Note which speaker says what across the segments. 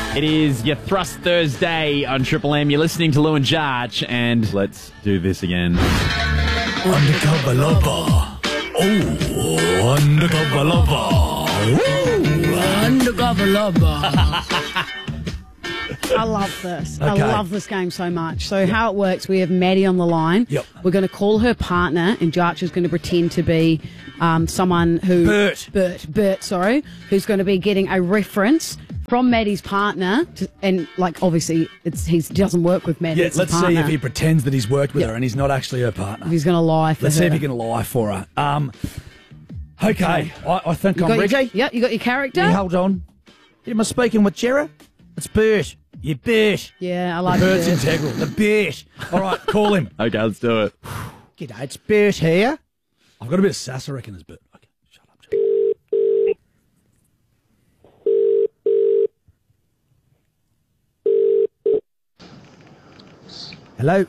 Speaker 1: It is your Thrust Thursday on Triple M. You're listening to Lou and Jarch, and let's do this again.
Speaker 2: Undercover lover. Oh, undercover lover. Ooh, undercover lover.
Speaker 3: I love this.
Speaker 2: Okay.
Speaker 3: I love this game so much. So how it works, we have Maddie on the line.
Speaker 2: Yep.
Speaker 3: We're going to call her partner, and Jarch is going to pretend to be someone who... Bert, sorry, who's going to be getting a reference from Maddie's partner, and like obviously he doesn't work with Maddie.
Speaker 2: Yeah, let's see if he pretends that he's worked with her and he's not actually her partner.
Speaker 3: He's going to lie for
Speaker 2: Let's
Speaker 3: her.
Speaker 2: see if he can lie for her. Okay, I think I'm ready.
Speaker 3: Yeah, you got your character?
Speaker 2: Yeah, hold on. Am I speaking with Jarrah? It's Bert. You Bert.
Speaker 3: Yeah, I like
Speaker 2: Bert's
Speaker 3: Bert.
Speaker 2: integral. The Bert. All right, call him.
Speaker 1: Okay, let's do it.
Speaker 2: G'day, it's Bert here. I've got a bit of sass, I reckon, as Bert. Okay, shut up, Jarrah. Hello?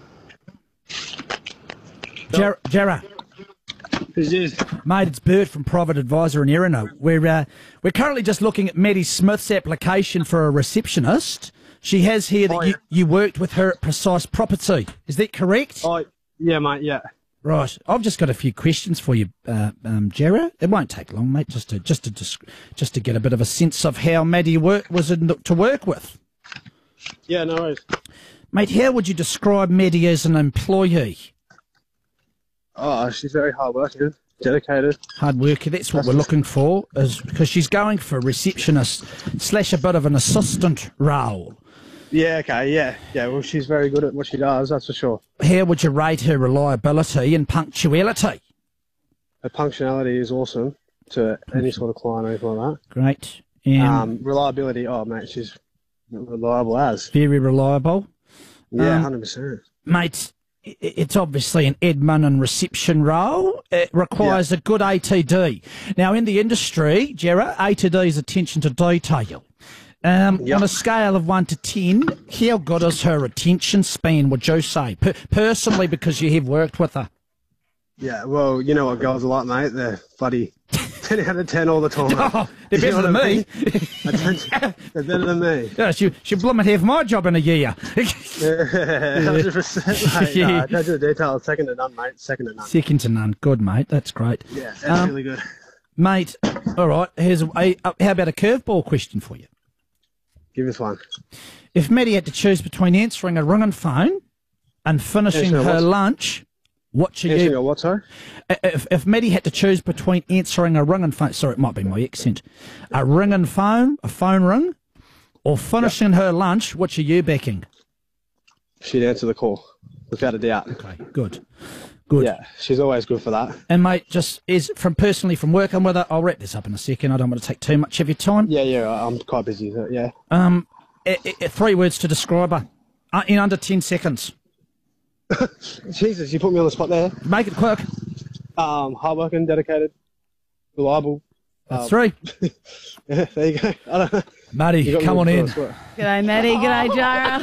Speaker 2: Jarrah.
Speaker 4: Who's this?
Speaker 2: Mate, it's Bert from Private Advisor in Erino. We're currently just looking at Maddie Smith's application for a receptionist. She has here that you worked with her at Precise Property. Is that correct?
Speaker 4: Oh, yeah, mate, yeah.
Speaker 2: Right. I've just got a few questions for you, Jarrah. It won't take long, mate, just to get a bit of a sense of how Maddie was to work with.
Speaker 4: Yeah, no worries.
Speaker 2: Mate, how would you describe Maddie as an employee?
Speaker 4: Oh, she's very hard-working, dedicated.
Speaker 2: Hard worker, that's what we're looking for, is because she's going for a receptionist / a bit of an assistant role.
Speaker 4: Yeah, okay, yeah. Yeah, well, she's very good at what she does, that's for sure.
Speaker 2: How would you rate her reliability and punctuality?
Speaker 4: Her punctuality is awesome to any sort of client or anything like
Speaker 2: Great.
Speaker 4: that. Reliability, oh, mate, she's reliable as.
Speaker 2: Very reliable.
Speaker 4: Yeah, 100%.
Speaker 2: Mate, it's obviously an admin and reception role. It requires a good ATD. Now, in the industry, Jarrah, ATD is attention to detail. On a scale of 1 to 10, how good is her attention span, would you say? Personally, because you have worked with her.
Speaker 4: Yeah, well, you know what girls are like, mate. They're bloody 10 out of 10 all the time.
Speaker 2: Oh, they're better than me.
Speaker 4: They're better than me.
Speaker 2: Yeah, she'll blooming have my job in a year.
Speaker 4: 100%, mate.
Speaker 2: Yeah.
Speaker 4: Attention to detail, second to none, mate. Second to none.
Speaker 2: Second to none. Good, mate. That's great.
Speaker 4: Yeah, that's really good.
Speaker 2: Mate, all right, how about a curveball question for you?
Speaker 4: Give us one.
Speaker 2: If Maddie had to choose between answering a ringing phone and finishing her lunch, what should
Speaker 4: Answering
Speaker 2: you...
Speaker 4: a what, sorry?
Speaker 2: If Maddie had to choose between answering a ringing phone... Sorry, it might be my accent. A ringing phone, a phone ring, or finishing her lunch, which are you backing?
Speaker 4: She'd answer the call, without a doubt.
Speaker 2: Okay, good. Good.
Speaker 4: Yeah, she's always good for that.
Speaker 2: And, mate, just personally from working with her, I'll wrap this up in a second. I don't want to take too much of your time.
Speaker 4: Yeah, I'm quite busy, so, yeah.
Speaker 2: 3 words to describe her in under 10 seconds.
Speaker 4: Jesus, you put me on the spot there.
Speaker 2: Make it quick.
Speaker 4: Hardworking, dedicated, reliable.
Speaker 2: That's 3.
Speaker 4: Yeah, there you go. I don't know.
Speaker 2: Maddie, come on in.
Speaker 3: G'day, Maddie. G'day, Jarrah.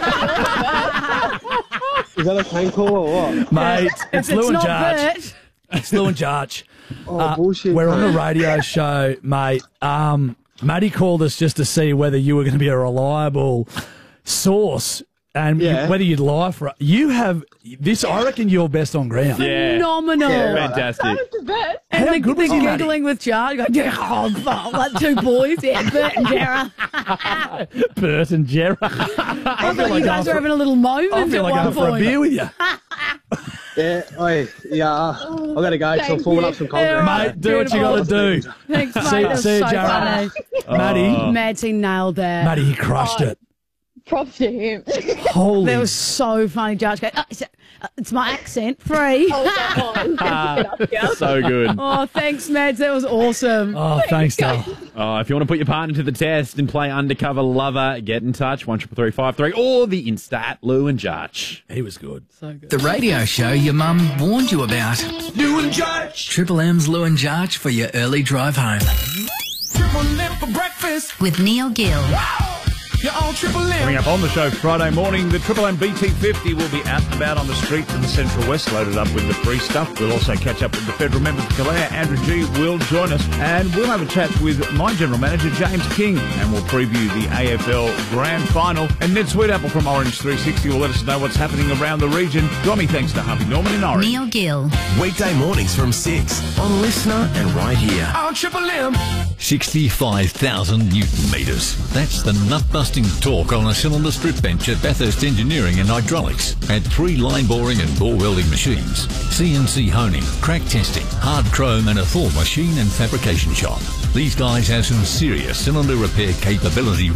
Speaker 4: Is that a phone call or what?
Speaker 2: Mate, it's Lou and
Speaker 3: not
Speaker 2: Jarch.
Speaker 3: Bert.
Speaker 2: It's Lou and Jarch.
Speaker 4: Oh, bullshit.
Speaker 2: We're on a radio show, mate. Maddie called us just to see whether you were going to be a reliable source and whether you'd lie for it. You have this. I reckon you're best on ground.
Speaker 1: Yeah.
Speaker 3: Phenomenal.
Speaker 1: Fantastic.
Speaker 3: And
Speaker 2: How
Speaker 3: the
Speaker 2: good was he, Maddie?
Speaker 3: giggling with Jarrah, going, like 2 boys, Bert and Jarrah.
Speaker 2: Bert and Jarrah.
Speaker 3: I thought you guys were having a little moment
Speaker 2: I feel like
Speaker 3: at
Speaker 2: going
Speaker 3: one
Speaker 2: for a
Speaker 3: point.
Speaker 2: beer with you.
Speaker 4: Yeah, I've got to go because I'm forming up some concrete.
Speaker 3: Yeah,
Speaker 2: Mate, do what you got to do.
Speaker 3: Thanks, mate.
Speaker 2: See
Speaker 3: That was
Speaker 2: you,
Speaker 3: so
Speaker 2: Jarrah.
Speaker 3: funny.
Speaker 2: Maddie,
Speaker 3: Madsy nailed that.
Speaker 2: Maddie, he crushed it.
Speaker 5: Props to him.
Speaker 2: Holy.
Speaker 3: That was so funny. Jarrah going, it's my accent. 3.
Speaker 1: So good.
Speaker 3: Oh, thanks, Mads. That was awesome.
Speaker 2: Oh, thanks, Dale.
Speaker 1: If you want to put your partner to the test and play Undercover Lover, get in touch, 133353, or the Insta at Lou and Jarch.
Speaker 2: He was good.
Speaker 3: So good.
Speaker 6: The radio show your mum warned you about.
Speaker 2: Lou and Jarch.
Speaker 6: Triple M's Lou and Jarch for your early drive home.
Speaker 2: Triple M for breakfast.
Speaker 7: With Neil Gill.
Speaker 5: You're on Triple M.
Speaker 7: Coming up on the show Friday morning, the Triple M BT50 will be out and about on the streets in the Central West, loaded up with the free stuff. We'll also catch up with the federal member for Kalea. Andrew G will join us, and we'll have a chat with my general manager, James King, and we'll preview the AFL Grand Final. And Ned Sweetapple from Orange 360 will let us know what's happening around the region. Got me thanks to Harvey Norman in Orange.
Speaker 8: Neil Gill.
Speaker 5: Weekday mornings from 6 on Listener and right here on Triple M.
Speaker 9: 65,000 Newton metres. That's the nut-busting torque on a cylinder strip bench at Bathurst Engineering and Hydraulics. At 3 line boring and bore welding machines, CNC honing, crack testing, hard chrome and a Thor machine and fabrication shop. These guys have some serious cylinder repair capability